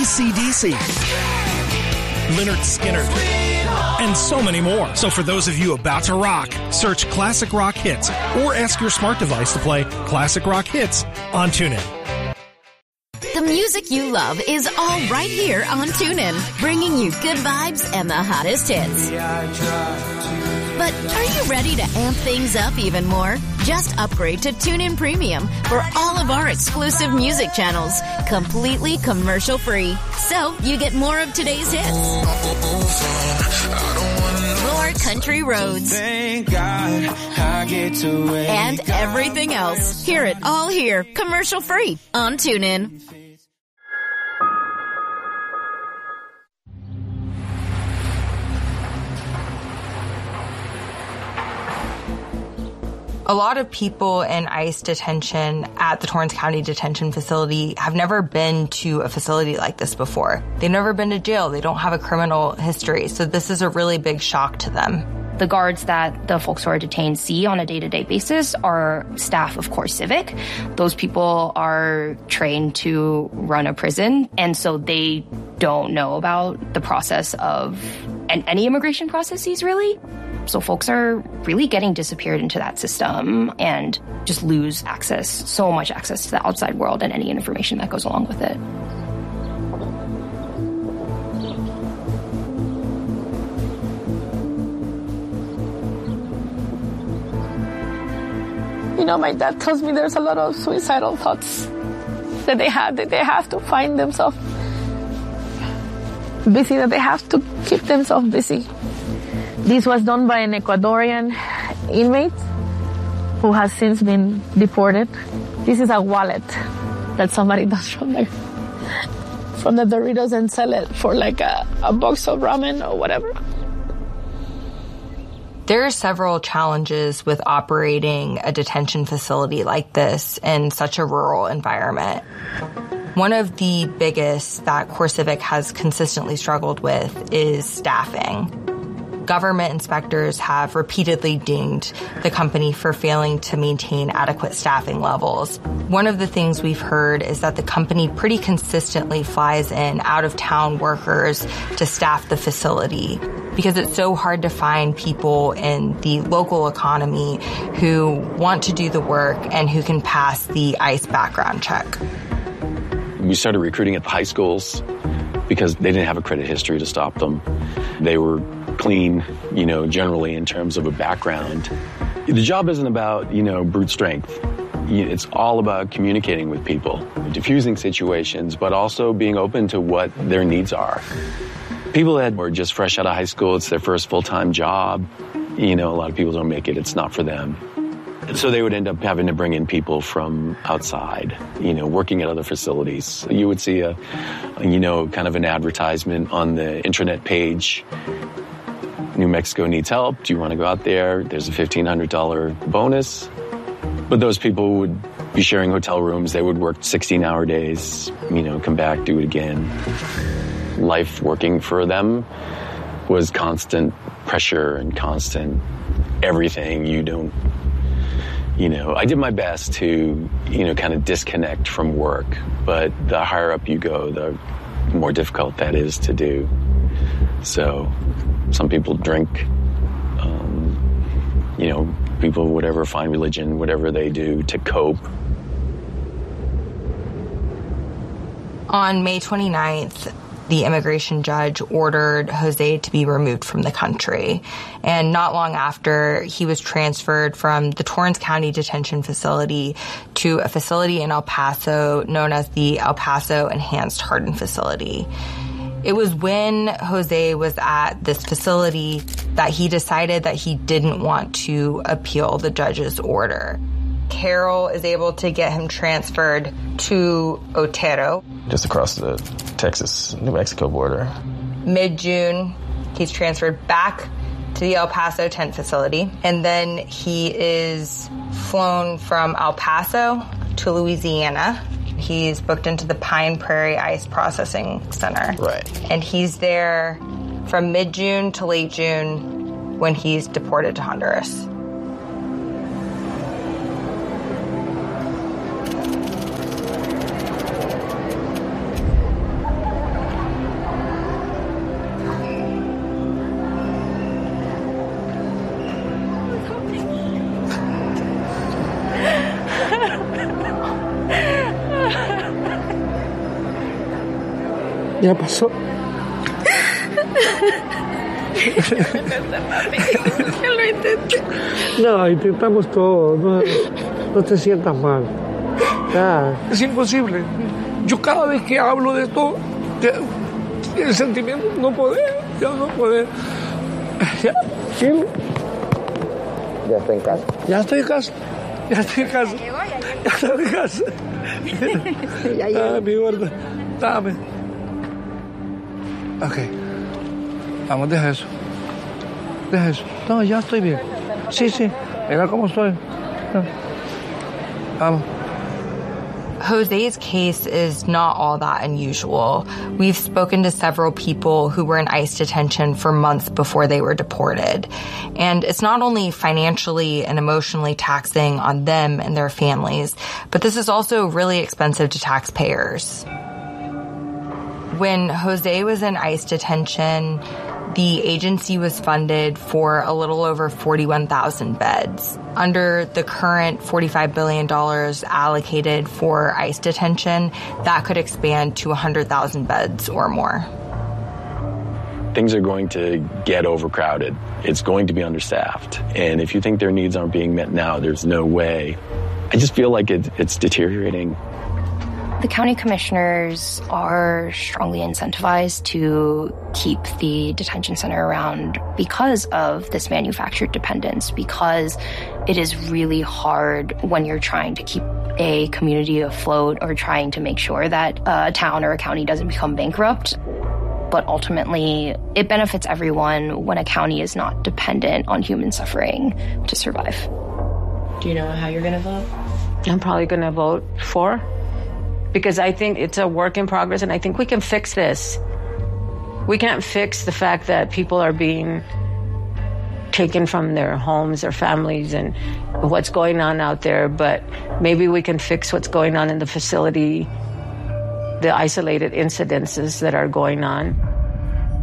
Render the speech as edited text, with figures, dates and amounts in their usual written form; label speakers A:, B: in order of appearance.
A: AC/DC, Lynyrd Skynyrd, and so many more. So for those of you about to rock, search Classic Rock Hits or ask your smart device to play Classic Rock Hits on TuneIn.
B: The music you love is all right here on TuneIn, bringing you good vibes and the hottest hits. But are you ready to amp things up even more? Just upgrade to TuneIn Premium for all of our exclusive music channels, completely commercial-free. So you get more of today's hits, more country roads, and everything else. Hear it all here, commercial-free on TuneIn.
C: A lot of people in ICE detention at the Torrance County Detention Facility have never been to a facility like this before. They've never been to jail. They don't have a criminal history. So this is a really big shock to them.
D: The guards that the folks who are detained see on a day-to-day basis are staff of CoreCivic. Those people are trained to run a prison, and so they don't know about the process of any immigration processes, really. So folks are really getting disappeared into that system and just lose access, so much access to the outside world and any information that goes along with it.
E: You know, my dad tells me there's a lot of suicidal thoughts that they have to find themselves busy, that they have to keep themselves busy. This was done by an Ecuadorian inmate who has since been deported. This is a wallet that somebody does from the Doritos and sell it for like a box of ramen or whatever.
C: There are several challenges with operating a detention facility like this in such a rural environment. One of the biggest that CoreCivic has consistently struggled with is staffing. Government inspectors have repeatedly dinged the company for failing to maintain adequate staffing levels. One of the things we've heard is that the company pretty consistently flies in out-of-town workers to staff the facility because it's so hard to find people in the local economy who want to do the work and who can pass the ICE background check.
F: We started recruiting at the high schools because they didn't have a credit history to stop them. They were clean, generally in terms of a background. The job isn't about, brute strength. It's all about communicating with people, diffusing situations, but also being open to what their needs are. People that were just fresh out of high school, it's their first full-time job. A lot of people don't make it. It's not for them. So they would end up having to bring in people from outside, working at other facilities. You would see kind of an advertisement on the intranet page. New Mexico needs help. Do you want to go out there? There's a $1,500 bonus. But those people would be sharing hotel rooms. They would work 16-hour days, come back, do it again. Life working for them was constant pressure and constant everything. I did my best to, kind of disconnect from work. But the higher up you go, the more difficult that is to do. So some people drink, people, whatever, find religion, whatever they do to cope.
C: On May 29th, the immigration judge ordered Jose to be removed from the country. And not long after, he was transferred from the Torrance County Detention Facility to a facility in El Paso known as the El Paso Enhanced Hardened Facility. It was when Jose was at this facility that he decided that he didn't want to appeal the judge's order. Carol is able to get him transferred to Otero.
G: Just across the Texas-New Mexico border.
C: Mid-June, he's transferred back to the El Paso tent facility. And then he is flown from El Paso to Louisiana. He's booked into the Pine Prairie ICE Processing Center.
G: Right.
C: And he's there from mid-June to late June when he's deported to Honduras.
H: Ya pasó. No, intentamos todo. No te sientas mal. Ya. Es imposible. Yo cada vez que hablo de esto, el sentimiento no poder. Ya, ¿sí?
G: ¿Ya está en casa?
H: Ya estoy en casa. Ya estoy en casa. Ah, mi gorda. Dame. Ok. Vamos, deja eso. No, ya estoy bien. Sí. Mira cómo estoy. Vamos.
C: Jose's case is not all that unusual. We've spoken to several people who were in ICE detention for months before they were deported. And it's not only financially and emotionally taxing on them and their families, but this is also really expensive to taxpayers. When Jose was in ICE detention, the agency was funded for a little over 41,000 beds. Under the current $45 billion allocated for ICE detention, that could expand to 100,000 beds or more.
F: Things are going to get overcrowded. It's going to be understaffed. And if you think their needs aren't being met now, there's no way. I just feel like it's deteriorating.
D: The county commissioners are strongly incentivized to keep the detention center around because of this manufactured dependence, because it is really hard when you're trying to keep a community afloat or trying to make sure that a town or a county doesn't become bankrupt. But ultimately, it benefits everyone when a county is not dependent on human suffering to survive.
I: Do you know how you're going to vote?
E: I'm probably going to vote for. Because I think it's a work in progress, and I think we can fix this. We can't fix the fact that people are being taken from their homes, their families, and what's going on out there, but maybe we can fix what's going on in the facility, the isolated incidences that are going on.